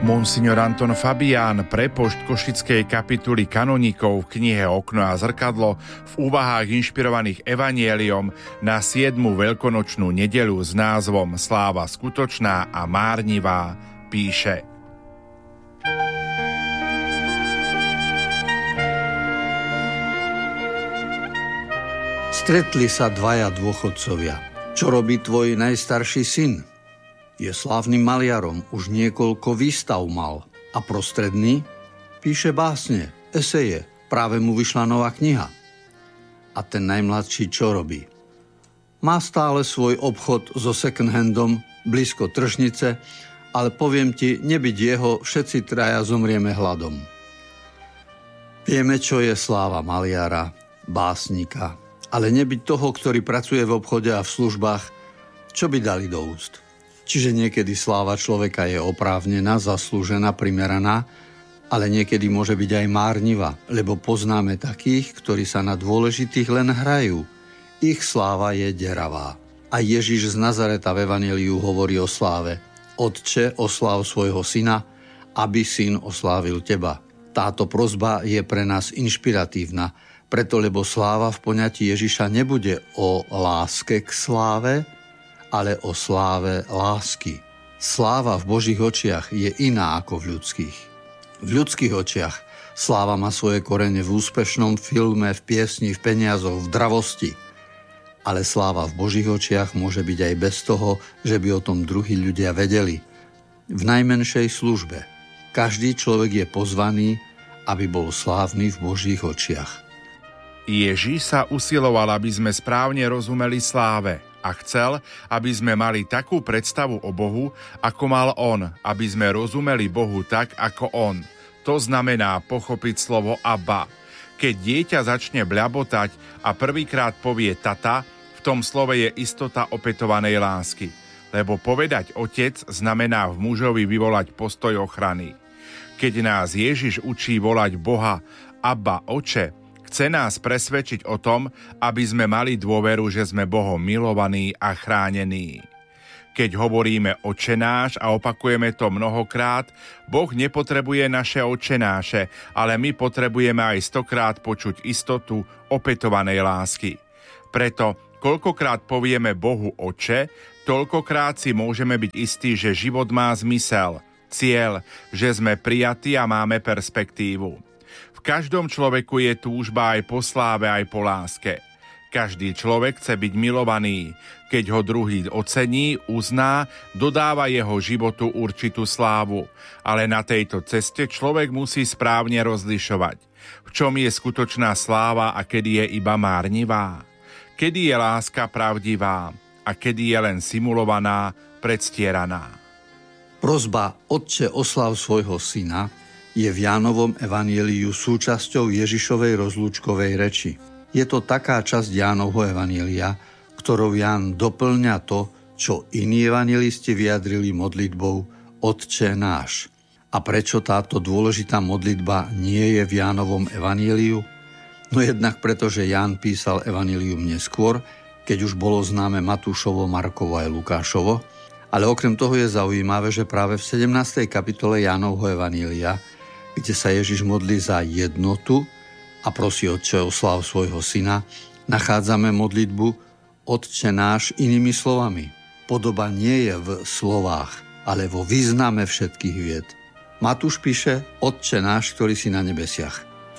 Monsignor Anton Fabián, prepošt Košickej kapituly kanonikov v knihe Okno a zrkadlo v úvahách inšpirovaných evanjeliom na 7. veľkonočnú nedeľu s názvom Sláva skutočná a márnivá píše: Stretli sa dvaja dôchodcovia. Čo robí tvoj najstarší syn? Je slávnym maliarom, už niekoľko výstav mal. A prostredný? Píše básne, eseje, práve mu vyšla nová kniha. A ten najmladší čo robí? Má stále svoj obchod so second-handom blízko tržnice, ale poviem ti, nebyť jeho, všetci traja zomrieme hladom. Vieme, čo je sláva maliara, básnika, ale nebyť toho, ktorý pracuje v obchode a v službách, čo by dali do úst? Čiže niekedy sláva človeka je oprávnená, zaslúžená, primeraná, ale niekedy môže byť aj márnivá, lebo poznáme takých, ktorí sa na dôležitých len hrajú. Ich sláva je deravá. A Ježiš z Nazareta v evanjeliu hovorí o sláve. Otče, osláv svojho syna, aby syn oslávil teba. Táto prosba je pre nás inšpiratívna, preto lebo sláva v poňatí Ježiša nebude o láske k sláve, ale o sláve lásky. Sláva v Božích očiach je iná ako v ľudských. V ľudských očiach sláva má svoje korene v úspešnom filme, v piesni, v peniazoch, v dravosti. Ale sláva v Božích očiach môže byť aj bez toho, že by o tom druhí ľudia vedeli. V najmenšej službe. Každý človek je pozvaný, aby bol slávny v Božích očiach. Ježiš sa usiloval, aby sme správne rozumeli sláve a chcel, aby sme mali takú predstavu o Bohu, ako mal on, aby sme rozumeli Bohu tak, ako on. To znamená pochopiť slovo Abba. Keď dieťa začne bľabotať a prvýkrát povie tata, v tom slove je istota opätovanej lásky. Lebo povedať otec znamená v mužovi vyvolať postoj ochrany. Keď nás Ježiš učí volať Boha Abba, Oče, chce nás presvedčiť o tom, aby sme mali dôveru, že sme Bohom milovaní a chránení. Keď hovoríme Otčenáš a opakujeme to mnohokrát, Boh nepotrebuje naše otčenáše, ale my potrebujeme aj 100-krát počuť istotu opätovanej lásky. Preto, koľkokrát povieme Bohu Otče, toľkokrát si môžeme byť istí, že život má zmysel, cieľ, že sme prijatí a máme perspektívu. V každom človeku je túžba aj po sláve, aj po láske. Každý človek chce byť milovaný. Keď ho druhý ocení, uzná, dodáva jeho životu určitú slávu. Ale na tejto ceste človek musí správne rozlišovať. V čom je skutočná sláva a kedy je iba márnivá? Kedy je láska pravdivá a kedy je len simulovaná, predstieraná? Prosba Otče, osláv svojho syna je v Jánovom evanjeliu súčasťou Ježišovej rozlúčkovej reči. Je to taká časť Jánovho evanjelia, ktorou Ján doplňa to, čo iní evanjelisti vyjadrili modlitbou Otče náš. A prečo táto dôležitá modlitba nie je v Jánovom evanjeliu? No jednak preto, že Ján písal evanjelium neskôr, keď už bolo známe Matúšovo, Markovo aj Lukášovo, ale okrem toho je zaujímavé, že práve v 17. kapitole Jánovho evanjelia, kde sa Ježiš modlí za jednotu a prosí Otče osláv svojho syna, nachádzame modlitbu Otče náš inými slovami. Podoba nie je v slovách, ale vo význame všetkých vied. Matúš píše Otče náš, ktorý si na nebesiach.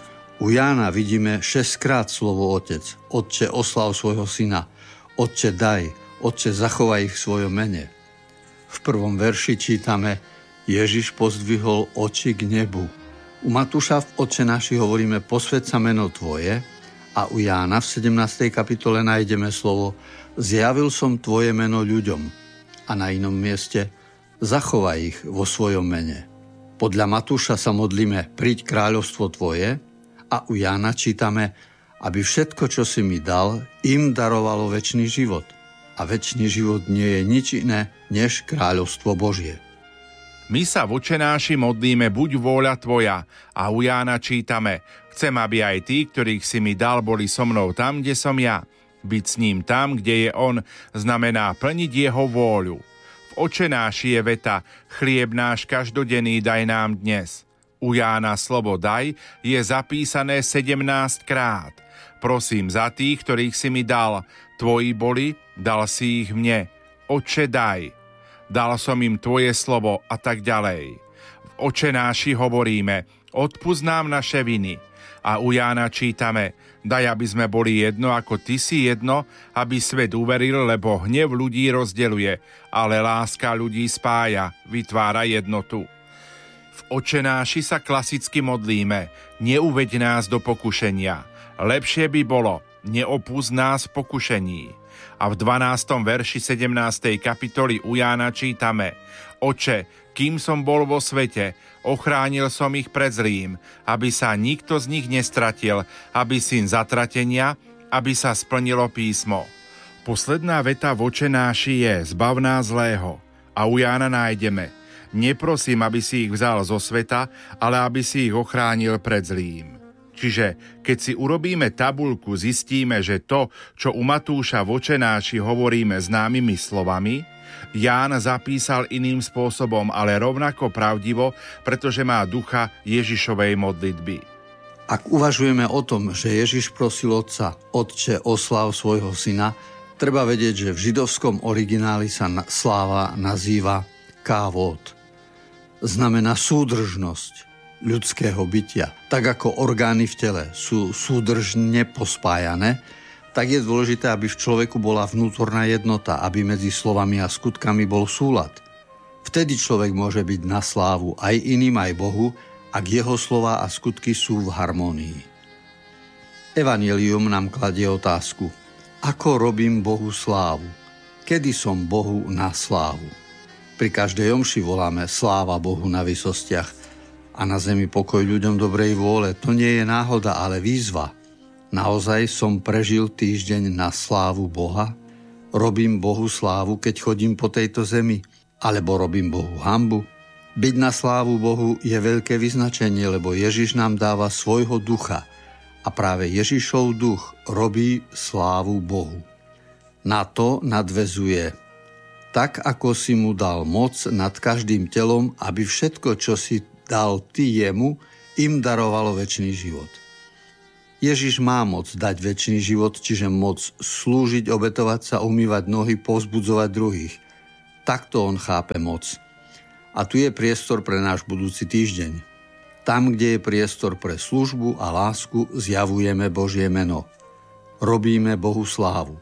U Jána vidíme 6-krát slovo Otec. Otče osláv svojho syna. Otče daj. Otče zachovaj ich v svojom mene. V prvom verši čítame Ježiš pozdvihol oči k nebu. U Matúša v Otče náši hovoríme posväť sa meno Tvoje a u Jána v 17. kapitole nájdeme slovo Zjavil som Tvoje meno ľuďom a na inom mieste Zachovaj ich vo svojom mene. Podľa Matúša sa modlíme Príď kráľovstvo Tvoje a u Jána čítame aby všetko, čo si mi dal, im darovalo večný život. A večný život nie je nič iné než kráľovstvo Božie. My sa v Otčenáši modlíme buď vôľa Tvoja a u Jána čítame Chcem, aby aj tí, ktorých si mi dal, boli so mnou tam, kde som ja. Byť s ním tam, kde je on, znamená plniť jeho vôľu. V V Očenáši je veta: chlieb náš každodenný daj nám dnes. U Jána slovo daj je zapísané 17 krát. Prosím za tých, ktorých si mi dal. Tvoji boli, dal si ich mne. Oče, daj. Dal som im tvoje slovo a tak ďalej. V Očenáši hovoríme: odpusť nám naše viny. A u Jána čítame: daj, aby sme boli jedno, ako ty si jedno, aby svet uveril, lebo hnev ľudí rozdeľuje, ale láska ľudí spája, vytvára jednotu. V Očenáši sa klasicky modlíme: neuveď nás do pokušenia. Lepšie by bolo: neopusť nás v pokušení. A v 12. verši 17. kapitoly u Jána čítame: Oče, kým som bol vo svete, ochránil som ich pred zlým, aby sa nikto z nich nestratil, aby syn zatratenia, aby sa splnilo písmo. Posledná veta v Očenáši je: zbav nás zlého. A u Jána nájdeme: neprosím, aby si ich vzal zo sveta, ale aby si ich ochránil pred zlým. Čiže keď si urobíme tabuľku, zistíme, že to, čo u Matúša v Očenáši hovoríme známymi slovami, Ján zapísal iným spôsobom, ale rovnako pravdivo, pretože má ducha Ježišovej modlitby. Ak uvažujeme o tom, že Ježiš prosil Otca: Otče, osláv svojho syna, treba vedieť, že v židovskom origináli sa sláva nazýva kávod. Znamená súdržnosť ľudského bytia. Tak ako orgány v tele sú súdržne pospájané, tak je dôležité, aby v človeku bola vnútorná jednota, aby medzi slovami a skutkami bol súlad. Vtedy človek môže byť na slávu aj iným, aj Bohu, ak jeho slova a skutky sú v harmónii. Evanjelium nám kladie otázku: ako robím Bohu slávu? Kedy som Bohu na slávu? Pri každej omši voláme: sláva Bohu na vysostiach a na zemi pokoj ľuďom dobrej vôle. To nie je náhoda, ale výzva. Naozaj som prežil týždeň na slávu Boha? Robím Bohu slávu, keď chodím po tejto zemi? Alebo robím Bohu hanbu? Byť na slávu Bohu je veľké vyznačenie, lebo Ježiš nám dáva svojho ducha a práve Ježišov duch robí slávu Bohu. Na to nadväzuje: tak ako si mu dal moc nad každým telom, aby všetko, čo si dal ty jemu, im darovalo večný život. Ježiš má moc dať večný život, čiže moc slúžiť, obetovať sa, umývať nohy, povzbudzovať druhých. Takto on chápe moc. A tu je priestor pre náš budúci týždeň. Tam, kde je priestor pre službu a lásku, zjavujeme Božie meno. Robíme Bohu slávu.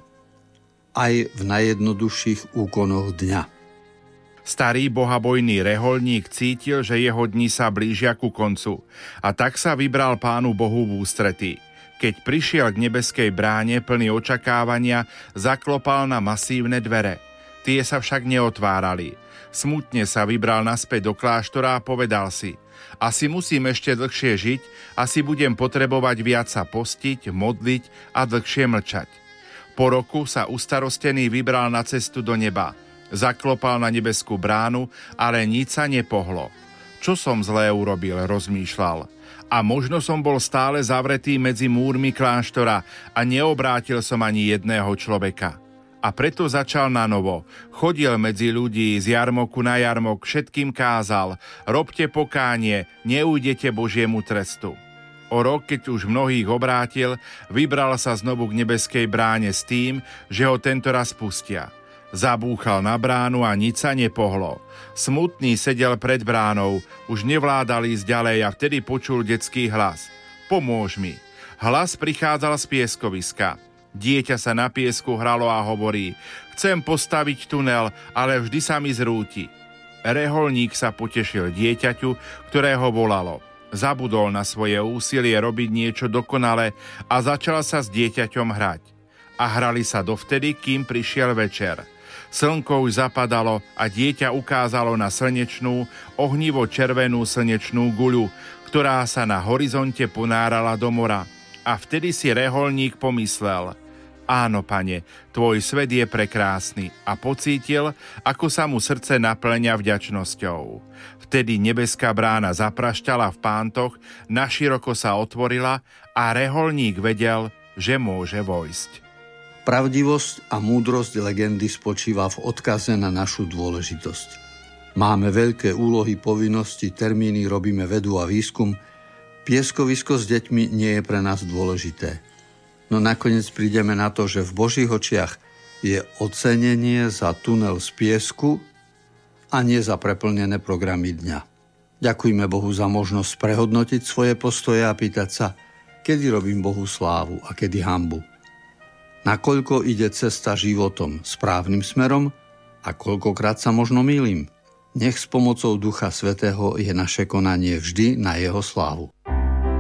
Aj v najjednoduchších úkonoch dňa. Starý bohabojný reholník cítil, že jeho dni sa blížia ku koncu, a tak sa vybral Pánu Bohu v ústrety. Keď prišiel k nebeskej bráne plný očakávania, zaklopal na masívne dvere. Tie sa však neotvárali. Smutne sa vybral naspäť do kláštora a povedal si: asi musím ešte dlhšie žiť, asi budem potrebovať viac sa postiť, modliť a dlhšie mlčať. Po roku sa ustarostený vybral na cestu do neba. Zaklopal na nebeskú bránu, ale nič sa nepohlo. Čo som zlé urobil, rozmýšľal. A možno som bol stále zavretý medzi múrmi kláštora a neobrátil som ani jedného človeka. A preto začal nanovo. Chodil medzi ľudí z jarmoku na jarmok, všetkým kázal: robte pokánie, neujdete Božiemu trestu. O rok, keď už mnohých obrátil, vybral sa znovu k nebeskej bráne s tým, že ho tentoraz pustia. Zabúchal na bránu a nič sa nepohlo. Smutný sedel pred bránou, už nevládal ísť ďalej a vtedy počul detský hlas: pomôž mi. Hlas prichádzal z pieskoviska. Dieťa sa na piesku hralo a hovorí: chcem postaviť tunel, ale vždy sa mi zrúti. Reholník sa potešil dieťaťu, ktorého volalo. Zabudol na svoje úsilie robiť niečo dokonale a začal sa s dieťaťom hrať. A hrali sa dovtedy, kým prišiel večer. Slnko už zapadalo a dieťa ukázalo na slnečnú, ohnivo červenú slnečnú guľu, ktorá sa na horizonte ponárala do mora. A vtedy si reholník pomyslel: áno, Pane, tvoj svet je prekrásny, a pocítil, ako sa mu srdce naplňa vďačnosťou. Vtedy nebeská brána zaprašťala v pántoch, naširoko sa otvorila a reholník vedel, že môže vojsť. Pravdivosť a múdrosť legendy spočíva v odkaze na našu dôležitosť. Máme veľké úlohy, povinnosti, termíny, robíme vedu a výskum. Pieskovisko s deťmi nie je pre nás dôležité. No nakoniec prídeme na to, že v Božích očiach je ocenenie za tunel z piesku a nie za preplnené programy dňa. Ďakujme Bohu za možnosť prehodnotiť svoje postoje a pýtať sa, kedy robím Bohu slávu a kedy hanbu. Nakoľko ide cesta životom správnym smerom a koľkokrát sa možno mýlim. Nech s pomocou Ducha Svätého je naše konanie vždy na jeho slávu.